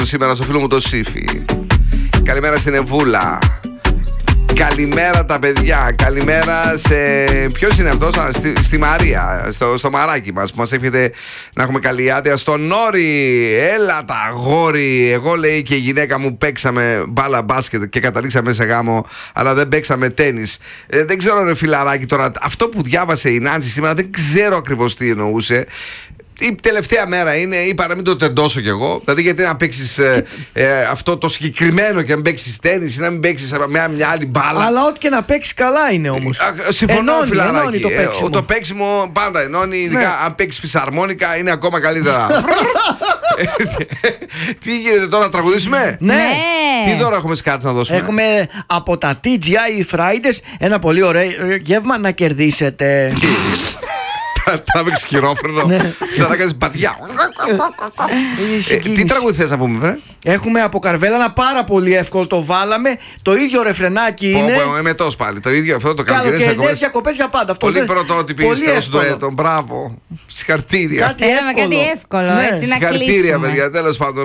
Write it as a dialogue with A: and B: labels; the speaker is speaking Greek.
A: σήμερα στο φίλο μου το Σύφη. Καλημέρα στην Εβούλα. Καλημέρα τα παιδιά. Καλημέρα σε... Ποιος είναι αυτός? Στη Μαρία, στο μαράκι μας, που μας εύχεται να έχουμε καλή άδεια. Στον Νόρι. Έλα τα αγόρι. Εγώ, λέει, και η γυναίκα μου παίξαμε μπάλα μπάσκετ και καταλήξαμε σε γάμο, αλλά δεν παίξαμε τένις. Δεν ξέρω, ρε φιλαράκι, τώρα αυτό που διάβασε η Νάνση σήμερα δεν ξέρω ακριβώς τι εννοούσε. Η τελευταία μέρα είναι, είπα να μην το τεντώσω κι εγώ. Δηλαδή, γιατί να παίξεις αυτό το συγκεκριμένο και να μην παίξεις τένις ή να μην παίξεις με μια άλλη μπάλα.
B: Αλλά ό,τι και να παίξεις καλά είναι όμως.
A: Συμφωνώ, φιλαράκι.
B: Το παίξιμο.
A: Το παίξιμο πάντα ενώνει, ειδικά αν παίξεις φυσαρμόνικα είναι ακόμα καλύτερα. Τι γίνεται τώρα, τραγουδήσουμε?
B: Ναι.
A: Τι δώρα έχουμε σκάτσει να δώσουμε?
B: Έχουμε από τα TGI Fridays ένα πολύ ωραίο γεύμα να κερδίσετε.
A: Θα παίξεις χειρόφρενο, σαν να κάνεις πατιά. Τι τραγούδι θες να πούμε, βρε?
B: Έχουμε από Καρβέλα ένα πάρα πολύ εύκολο, το βάλαμε. Το ίδιο ρεφρενάκι είναι.
A: Εμετός πάλι, το ίδιο αυτό το
B: καλοκαιρινές διακοπές για πάντα.
A: Πολύ πρωτότυπη είστε στο έτο. Μπράβο. Συγχαρητήρια.
C: Θέλαμε κάτι εύκολο, έτσι να κλείσουμε.
A: Συγχαρητήρια, παιδιά, τέλος πάντων.